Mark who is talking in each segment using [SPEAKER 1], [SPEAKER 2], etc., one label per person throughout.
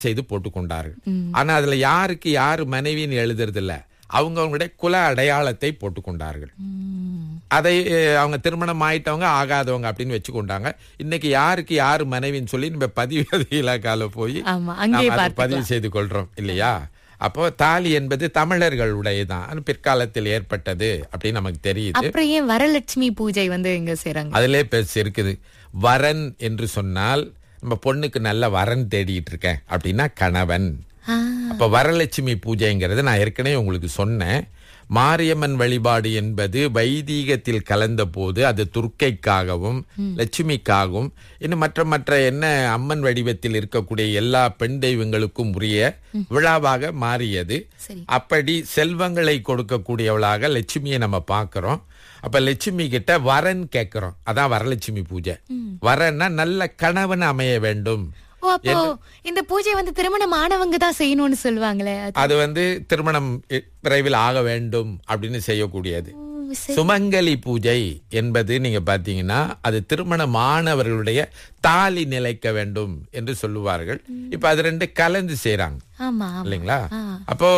[SPEAKER 1] செய்து போட்டுக்கொண்டார்கள். ஆனா அதுல யாருக்கு யாரு மனைவின்னு எழுதுறது இல்ல, அவங்களுடைய குல அடையாளத்தை போட்டுக்கொண்டார்கள். அதை அவங்க திருமணம் ஆயிட்டவங்க ஆகாதவங்க அப்படின்னு வச்சுக்கொண்டாங்க. இன்னைக்கு யாருக்கு யாரு மனைவின்னு சொல்லி நம்ம பதிவு இலாக்கால போய் பதிவு செய்து கொள்றோம் இல்லையா? அப்போ தாலி என்பது தமிழர்களுடையதான், பிற்காலத்தில் ஏற்பட்டது அப்படின்னு நமக்கு தெரியுது.
[SPEAKER 2] அப்புறம் ஏன் வரலட்சுமி பூஜை இங்க செய்றாங்க?
[SPEAKER 1] அதிலே பேசி இருக்குது. வரன் என்று சொன்னால் நம்ம பொண்ணுக்கு நல்ல வரன் தேடிட்டு இருக்கேன் அப்படின்னா கணவன். அப்ப வரலட்சுமி பூஜைங்கிறது நான் ஏற்கனவே உங்களுக்கு சொன்னேன். மாரியம்மன் வழிபாடு என்பது வைதீகத்தில் கலந்த போது அது துர்க்கைக்காகவும் லட்சுமிக்காகவும் இன்னும் மற்ற என்ன அம்மன் வடிவத்தில் இருக்கக்கூடிய எல்லா பெண் தெய்வங்களுக்கும் உரிய விழாவாக மாறியது. அப்படி செல்வங்களை கொடுக்கக்கூடியவளாக லட்சுமியை நம்ம பார்க்கிறோம். அப்ப லட்சுமி கிட்ட வரன் கேட்கிறோம். அதான் வரலட்சுமி பூஜை. வரன்னா நல்ல கணவன் அமைய வேண்டும்.
[SPEAKER 2] அப்போ இந்த பூஜை திருமணம் ஆனவங்க தான் செய்யணும்னு சொல்லுவாங்களே,
[SPEAKER 1] அது திருமணம் விரைவில் ஆக வேண்டும் அப்படின்னு செய்யக்கூடியது. சுமங்கலி பூஜை என்பது நீங்க பாத்தீங்கன்னா அது திருமணமானவர்களுடைய தாலி நிலைக்க வேண்டும் என்று சொல்லுவார்கள். இப்ப அது ரெண்டு கலந்து செய்யறாங்க இல்லைங்களா? அப்போ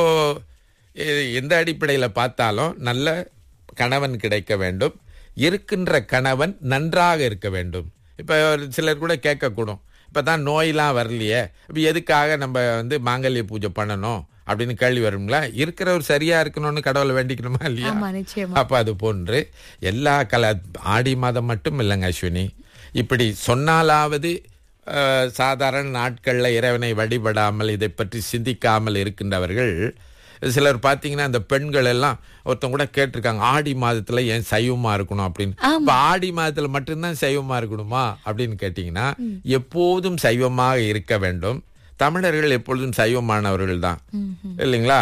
[SPEAKER 1] எந்த அடிப்படையில பார்த்தாலும் நல்ல கணவன் கிடைக்க வேண்டும், இருக்கின்ற கணவன் நன்றாக இருக்க வேண்டும். இப்ப சிலர் கூட கேட்கக்கூடும், இப்பதான் நோயெல்லாம் வரலையே, இப்ப எதுக்காக நம்ம மாங்கல்ய பூஜை பண்ணணும் அப்படின்னு கேள்வி வருங்களா? இருக்கிறவர் சரியா இருக்கணும்னு கடவுளை வேண்டிக்கணுமா இல்லையா? அப்ப அது போன்று எல்லா ஆடி மாதம் மட்டும் இல்லைங்க அஸ்வினி, இப்படி சொன்னாலாவது சாதாரண நாட்கள்ல இறைவனை வழிபடாமல் இதை பற்றி சிந்திக்காமல் இருக்கின்றவர்கள் சிலர் பாத்தீங்கன்னா அந்த பெண்கள் எல்லாம் ஒருத்தவங்க கூட கேட்டிருக்காங்க, ஆடி மாதத்துல ஏன் சைவமா இருக்கணும் அப்படின்னு. இப்ப ஆடி மாதத்துல மட்டும்தான் சைவமா இருக்கணுமா அப்படின்னு கேட்டீங்கன்னா எப்போதும் சைவமாக இருக்க வேண்டும். தமிழர்கள் எப்பொழுதும் சைவமானவர்கள் தான் இல்லைங்களா?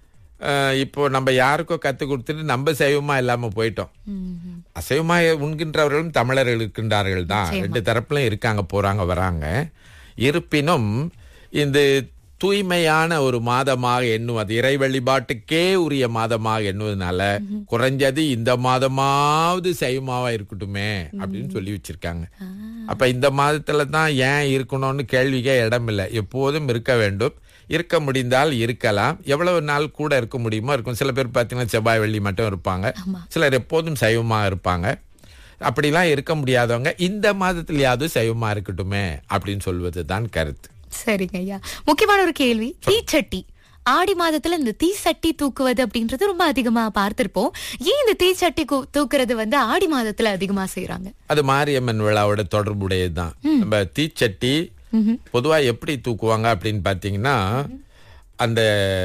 [SPEAKER 1] இப்போ நம்ம யாருக்கோ கத்து கொடுத்துட்டு நம்ம சைவமா இல்லாம போயிட்டோம். அசைவமா உண்கின்றவர்களும் தமிழர்கள் இருக்கின்றார்கள் தான். ரெண்டு தரப்புலையும் இருக்காங்க, போறாங்க வராங்க. இருப்பினும் இந்த தூய்மையான ஒரு மாதமாக எண்ணுவது, இறை வழிபாட்டுக்கே உரிய மாதமாக எண்ணுவதனால குறைஞ்சது இந்த மாதமாவது சைவமாவா இருக்கட்டுமே அப்படின்னு சொல்லி வச்சிருக்காங்க. அப்ப இந்த மாதத்துல தான் ஏன் இருக்கணும்னு கேள்விக்கே இடம் இல்லை. எப்போதும் இருக்க வேண்டும். இருக்க முடிந்தால் இருக்கலாம். எவ்வளவு நாள் கூட இருக்க முடியுமோ இருக்கும். சில பேர் பார்த்தீங்கன்னா செவ்வாய் வெள்ளி மட்டும் இருப்பாங்க, சிலர் எப்போதும் சைவமா இருப்பாங்க. அப்படிலாம் இருக்க முடியாதவங்க இந்த மாதத்திலேயாவது சைவமா இருக்கட்டுமே அப்படின்னு சொல்வதுதான் கருத்து.
[SPEAKER 2] சரிங்க ஐயா, முக்கியமான ஒரு கேள்வி. தீச்சட்டி ஆடி மாதத்துல இந்த தீச்சட்டி தூக்குவது அப்படின்றது ரொம்ப அதிகமா பார்த்திருப்போம். ஏன் இந்த தீச்சட்டி தூக்குறது ஆடி மாதத்துல அதிகமா செய்யறாங்க?
[SPEAKER 1] அது மாரியம்மன் விழாவோட தொடர்புடையதுதான். நம்ம தீச்சட்டி பொதுவா எப்படி தூக்குவாங்க அப்படின்னு பாத்தீங்கன்னா, அந்த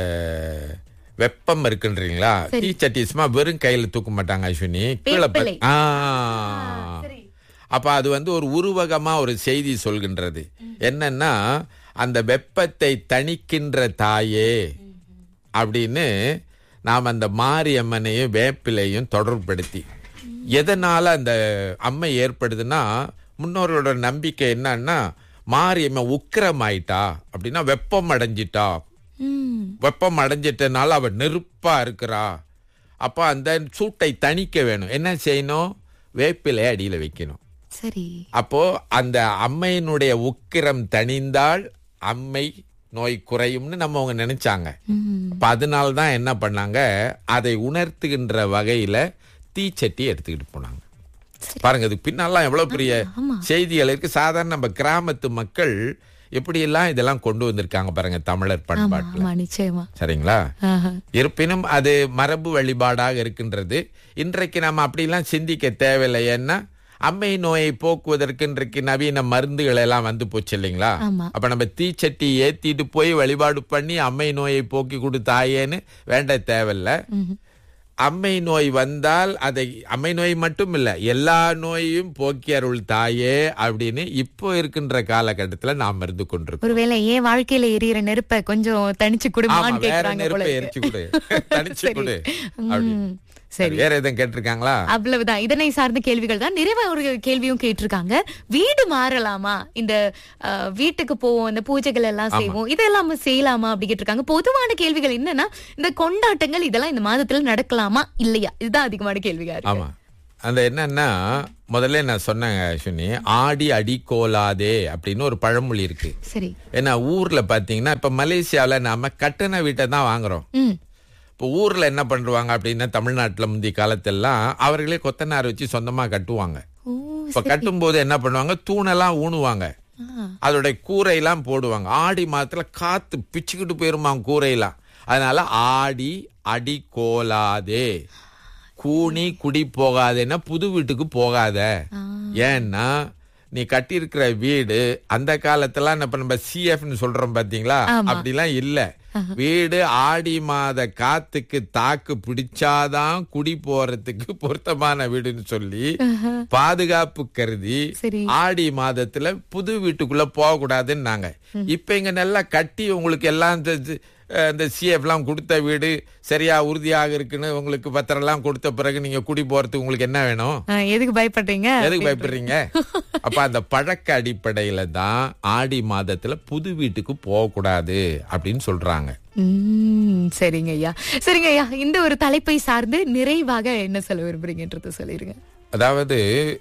[SPEAKER 1] வெப்பம் இருக்குன்றீங்களா, தீச்சட்டி சும்மா வெறும் கையில தூக்க மாட்டாங்க அஸ்வினி, கீழே. அப்ப அது ஒரு உருவகமா ஒரு செய்தி சொல்கின்றது. என்னன்னா, அந்த வெப்பத்தை தணிக்கின்ற தாயே அப்படின்னு நாம் அந்த மாரியம்மனையும் வேப்பிலையும் தொடர்படுத்தி, எதனால அந்த அம்மை ஏற்படுதுன்னா, முன்னோர்களோட நம்பிக்கை என்னன்னா, மாரியம்மன் உக்கிரம் ஆயிட்டா அப்படின்னா வெப்பம் அடைஞ்சிட்டா, வெப்பம் அடைஞ்சிட்டனால அவ நெருப்பா இருக்கிறா. அப்ப அந்த சூட்டை தணிக்க வேணும். என்ன செய்யணும்? வேப்பிலை அடியில வைக்கணும்.
[SPEAKER 2] சரி.
[SPEAKER 1] அப்போ அந்த அம்மையினுடைய உக்கிரம் தணிந்தால் அம்மை நோய் குறையும்னு நம்ம அவங்க நினைச்சாங்க. அப்ப அதனால்தான் என்ன பண்ணாங்க, அதை உணர்த்துகின்ற வகையில தீச்சட்டி எடுத்துக்கிட்டு போனாங்க. பாருங்க, இதுக்கு பின்னாலாம் எவ்வளவு பெரிய செய்திகள் இருக்கு. சாதாரண நம்ம கிராமத்து மக்கள் எப்படி எல்லாம் இதெல்லாம் கொண்டு வந்திருக்காங்க பாருங்க தமிழர் பண்பாட்டுல. சரிங்களா? இருப்பினும் அது மரபு வழிபாடாக இருக்கின்றது. இன்றைக்கு நம்ம அப்படிலாம் சிந்திக்க தேவையில்லை. ஏன்னா அம்மை நோயை போக்குவதற்கு இன்றைக்கு நவீன மருந்துகள் எல்லாம் போச்சு இல்லைங்களா? அப்ப நம்ம தீச்சட்டி ஏத்திட்டு போய் வழிபாடு பண்ணி அம்மை நோயை போக்கி கொடுத்தாயேன்னு வேண்ட தேவையில்ல. அம்மை நோய் வந்தால் அதை, அம்மை நோய் மட்டும் இல்ல எல்லா நோயையும் போக்கி அருள் தாயே அப்படின்னு இப்போ இருக்கின்ற காலகட்டத்துல நாம் இருந்து கொண்டிருக்கோம்.
[SPEAKER 2] ஒருவேளை ஏன் வாழ்க்கையில எரியிற நெருப்ப கொஞ்சம் தணிச்சு கொடுமான்னு கேக்குறாங்க.
[SPEAKER 1] நெருப்பை எரிச்சு கொடு, தணிச்சு கொடு. சரி, வேற எதுவும் கேட்டிருக்காங்களா?
[SPEAKER 2] அவ்வளவுதான். இதனை சார்ந்த கேள்விகள் தான். நிறைய ஒரு கேள்வியும் கேட்டிருக்காங்க. வீடு மாறலாமா? இந்த வீட்டுக்கு போவோம், இந்த பூஜைகள் எல்லாம் செய்வோம், இதெல்லாம் செய்யலாமா அப்படி கேட்டிருக்காங்க. பொதுவான கேள்விகள் என்னன்னா, இந்த கொண்டாட்டங்கள் இதெல்லாம் இந்த மாதத்துல நடக்கலாமா இல்லையா, இதுதான் அதிகமான கேள்விகள்.
[SPEAKER 1] ஆமா, அந்த என்னன்னா முதல்ல நான் சொன்னேங்க அஸ்வினி, ஆடி அடி கோலாதே அப்படின்னு ஒரு பழமொழி இருக்கு.
[SPEAKER 2] சரி.
[SPEAKER 1] ஏன்னா ஊர்ல பாத்தீங்கன்னா இப்ப மலேசியாவில நாம கட்டண வீட்டை தான் வாங்குறோம். இப்போ ஊர்ல என்ன பண்ணுவாங்க அப்படின்னா, தமிழ்நாட்டுல முந்தைய காலத்தெல்லாம் அவர்களே கொத்தனார் வச்சு சொந்தமா கட்டுவாங்க. இப்ப கட்டும் போது என்ன பண்ணுவாங்க, தூணெல்லாம் ஊனுவாங்க, அதோட கூரையெல்லாம் போடுவாங்க. ஆடி மாதத்துல காத்து பிச்சுக்கிட்டு போயிருமா கூரையெல்லாம். அதனால ஆடி அடி கோலாதே, கூணி குடி போகாதேன்னா புது வீட்டுக்கு போகாத. ஏன்னா நீ கட்டி இருக்கிற வீடு அந்த காலத்துல நம்ம சிஎஃப்னு சொல்றோம் பாத்தீங்களா, அப்படிலாம் இல்ல. வீடு ஆடி மாத காத்துக்கு தாக்கு பிடிச்சாதான் குடி போறதுக்கு பொருத்தமான வீடுன்னு சொல்லி பாதுகாப்பு கருதி ஆடி மாதத்துல புது வீட்டுக்குள்ள போக கூடாதுன்னு. இப்ப இங்க நல்லா கட்டி உங்களுக்கு எல்லாம் இந்த சிஎஃப் எல்லாம் கொடுத்த வீடு சரியா உறுதியாக இருக்குன்னு உங்களுக்கு பத்திரம் எல்லாம் கொடுத்த பிறகு நீங்க குடி போறதுக்கு உங்களுக்கு என்ன வேணும்?
[SPEAKER 2] எதுக்கு பயப்படுறீங்க?
[SPEAKER 1] அப்ப அந்த பழக்க அடிப்படையில தான் ஆடி மாதத்துல புது வீட்டுக்கு போக கூடாது அப்படின்னு சொல்றாங்க.
[SPEAKER 2] சரிங்க ஐயா, இந்த ஒரு தலைப்பை சார்ந்து நிறைவாக என்ன சொல்ல விரும்புறீங்கன்றத சொல்லிருங்க.
[SPEAKER 1] அதாவது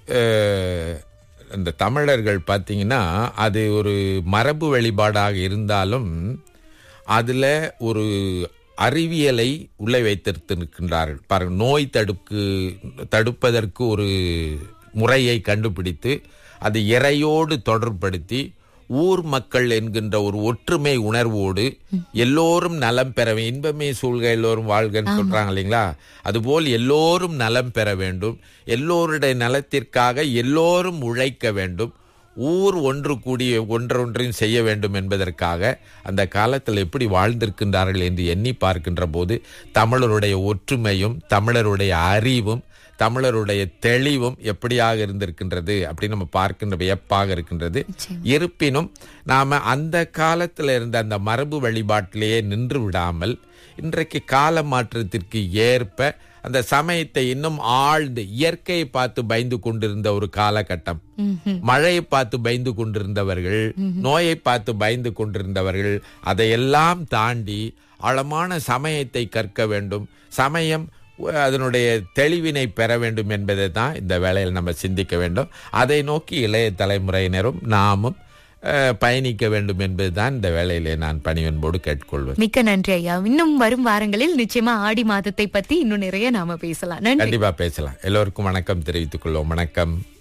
[SPEAKER 1] இந்த தமிழர்கள் பாத்தீங்கன்னா அது ஒரு மரபு வழிபாடாக இருந்தாலும் அதுல ஒரு அறிவியலை உள்ளே வைத்திருக்கின்றார்கள். பாருங்க, நோய் தடுப்பதற்கு ஒரு முறையை கண்டுபிடித்து அது இறையோடு தொடர்படுத்தி ஊர் மக்கள் என்கின்ற ஒரு ஒற்றுமை உணர்வோடு எல்லோரும் நலம் பெற, இன்பமே சூழ்க எல்லோரும் வாழ்கன்னு சொல்றாங்க இல்லைங்களா, அதுபோல் எல்லோரும் நலம் பெற வேண்டும், எல்லோருடைய நலத்திற்காக எல்லோரும் உழைக்க வேண்டும், ஊர் ஒன்று கூடி ஒன்றொன்றையும் செய்ய வேண்டும் என்பதற்காக அந்த காலத்தில் எப்படி வாழ்ந்திருக்கின்றார்கள் என்று எண்ணி பார்க்கின்ற போது தமிழருடைய ஒற்றுமையும் தமிழருடைய அறிவும் தமிழருடைய தெளிவும் எப்படியாக இருந்திருக்கின்றது அப்படின்னு நம்ம பார்க்கின்ற வியப்பாக இருக்கின்றது. இருப்பினும் நாம அந்த காலத்தில் இருந்த அந்த மரபு வழிபாட்டிலேயே நின்று விடாமல் இன்றைக்கு கால மாற்றத்திற்கு ஏற்ப அந்த சமயத்தை இன்னும் ஆழ்ந்து இயற்கையை பார்த்து பயந்து கொண்டிருந்த ஒரு காலகட்டம், மழையை பார்த்து பயந்து கொண்டிருந்தவர்கள், நோயை பார்த்து பயந்து கொண்டிருந்தவர்கள், அதையெல்லாம் தாண்டி ஆழமான சமயத்தை கற்க வேண்டும், சமயம் அதனுடைய தெளிவினை பெற வேண்டும் என்பதை தான் இந்த வேளையில் நம்ம சிந்திக்க வேண்டும். அதை நோக்கி இளைய தலைமுறையினரும் நாமும் பயணிக்க வேண்டும் என்பதுதான் இந்த வேளையிலே நான் பணிவன்போடு கேட்டுக்கொள்வேன்.
[SPEAKER 2] மிக்க நன்றி ஐயா. இன்னும் வரும் வாரங்களில் நிச்சயமா ஆடி மாதத்தை பத்தி இன்னும் நிறைய நாம பேசலாம்.
[SPEAKER 1] கண்டிப்பா பேசலாம். எல்லோருக்கும் வணக்கம் தெரிவித்துக் கொள்வோம். வணக்கம்.